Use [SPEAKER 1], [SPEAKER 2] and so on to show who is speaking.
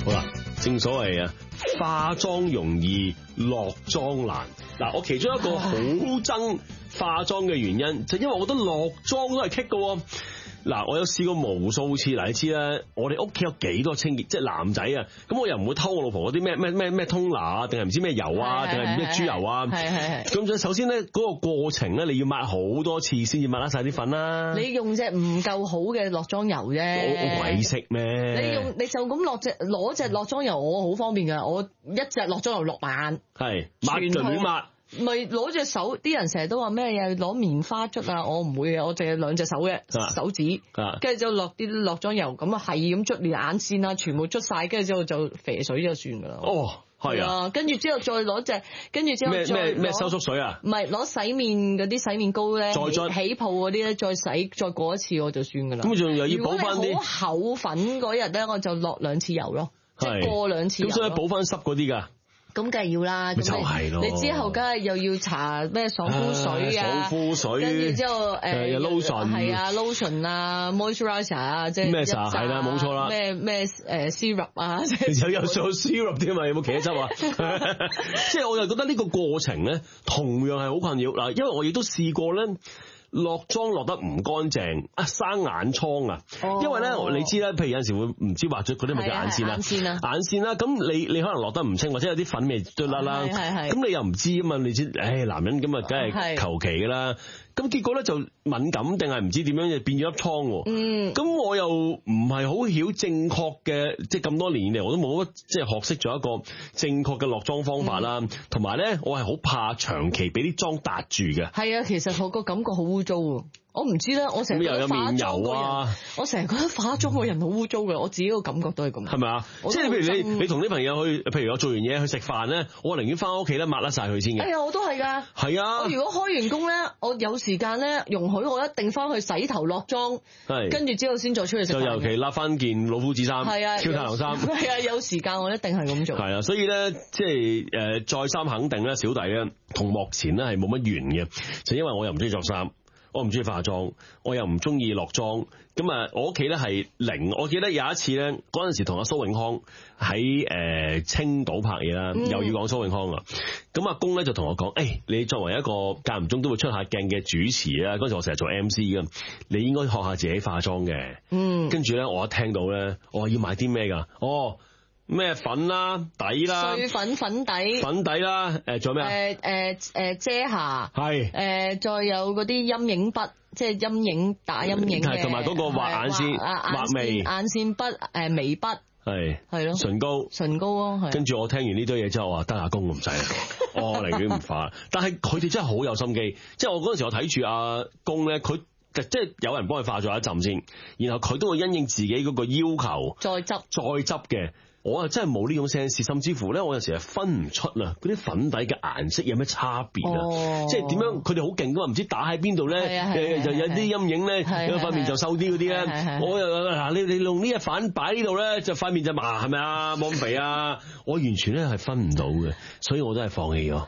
[SPEAKER 1] 好啦，正所謂啊，化妝容易落妝難。嗱，我其中一個好憎化妝嘅原因，就因為我覺得落妝都係棘㗎。嗱，我有試過無數次，嗱，你知啦，我哋屋企有幾多清潔，即係男仔啊，咁我又唔會偷我老婆嗰啲咩通拿啊，定係唔知咩油啊，定係唔知咩豬油啊，係。咁所以首先咧，嗰個過程咧，你要抹好多次先至抹得晒啲粉啦。你用隻唔夠好嘅落妝油啫，我鬼識咩？你就咁攞隻落妝油，我好方便㗎，我一隻落妝油6萬，係抹盡點抹。咪攞隻手，啲人成日都話咩又攞棉花捽啊，我唔會嘅，我淨係2隻手嘅手指，跟住就落啲落妝油，咁啊係咁捽連眼線啊，全部捽晒，跟住之後就肥水就算噶啦。哦，係啊，跟住之後再攞隻，跟住之後咩收縮水啊？唔係攞洗面嗰啲洗面膏咧，再捽起泡嗰啲咧，再洗再過一次我就算噶啦。咁仲又要補翻啲好厚粉嗰日咧，我就落2次油咯，即係過2次油。咁所以補翻濕嗰啲噶。咁梗係要啦，就係咯。你之後梗係又要搽咩爽膚水啊，爽膚水，跟住之後lotion 係啊 lotion 啊 moisturizer 啊，即係咩茶係啦，冇錯啦。咩syrup 啊，有做 syrup 添啊，有冇茄汁啊？即係我就覺得呢個過程咧，同樣係好困擾嗱，因為我亦都試過咧。落妝落得唔乾淨啊，生眼瘡啊！因為咧，你知啦，譬如有陣時會唔知畫咗嗰啲咪叫眼線啦，眼線啦，咁你可能落得唔清，或者有啲粉味嘟啦啦，咁你又唔知啊嘛，你知，男人咁啊，梗係求其噶啦。咁結果咧就敏感定係唔知點樣就變咗粒瘡。咁我又唔係好曉正確嘅，即係咁多年以嚟我都冇乜即係學識咗一個正確嘅落妝方法啦。同埋咧，我係好怕長期俾啲妝搭住嘅。係啊，其實我個感覺好污糟啊！我唔知咧，我成日又有面油啊！我成日覺得化妝個人好污糟嘅，我自己個感覺都係咁。係咪啊？即係譬如你同啲朋友去，譬如我做完嘢去食飯咧，我寧願翻屋企咧抹甩晒佢先嘅。哎呀，我都係㗎。係啊！我如果開完工咧，我有時間咧，容許我一定翻去洗頭落妝，跟住之後先再出去食飯。就尤其笠翻件老夫子衫，超太郎衫。係啊，有時間我一定係咁做。係啊，所以咧，即係再三肯定咧，小弟咧同幕前咧係冇乜緣嘅，就因為我又唔中意着衫。我唔中意化妝，我又唔中意落妝，咁啊，我屋企咧係零。我記得有一次咧，嗰陣時同阿蘇永康喺青島拍嘢啦，又要講蘇永康啊。咁阿公咧就同我講，你作為一個間唔中都會出下鏡嘅主持啊，嗰陣時我成日做 MC 㗎，你應該學下自己化妝嘅。跟住咧，我一聽到咧，我話要買啲咩㗎？咩粉啦、底啦，碎粉粉底啦，仲有咩遮瑕係，再有嗰啲陰影筆，即係陰影打陰影嘅，同埋嗰個畫眼線、畫眉、眼線筆、眉筆係咯，唇膏咯。跟住我聽完呢堆嘢之後，我話得阿公我唔使，我寧願唔化。但係佢哋真係好有心機，即係我嗰陣時我睇住阿公咧，佢即係有人幫佢化咗一陣先，然後佢都會因應自己嗰個要求再執嘅。我啊真係冇呢種 sense， 甚至乎咧，我有時係分唔出啦，嗰啲粉底嘅顏色有咩差別啊？即係點樣？佢哋好勁噶嘛？唔知打喺邊度咧？就有啲陰影咧，有塊面就瘦啲嗰啲咧。我又嗱，你用呢一反擺呢度咧，就塊面就麻係咪啊？冇咁肥啊！我完全咧係分唔到嘅，所以我都係放棄咗。